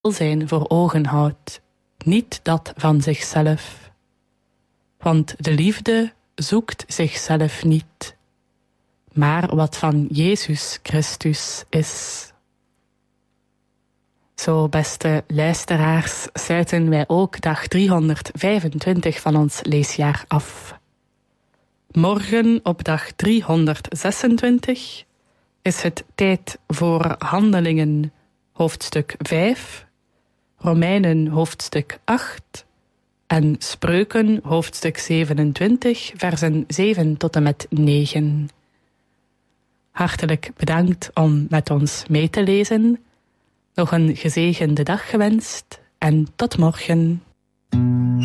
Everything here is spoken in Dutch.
welzijn voor ogen houdt, niet dat van zichzelf. Want de liefde zoekt zichzelf niet, maar wat van Jezus Christus is. Zo, beste luisteraars, sluiten wij ook dag 325 van ons leesjaar af. Morgen op dag 326 is het tijd voor Handelingen hoofdstuk 5, Romeinen hoofdstuk 8 en Spreuken hoofdstuk 27, versen 7 tot en met 9. Hartelijk bedankt om met ons mee te lezen. Nog een gezegende dag gewenst en tot morgen.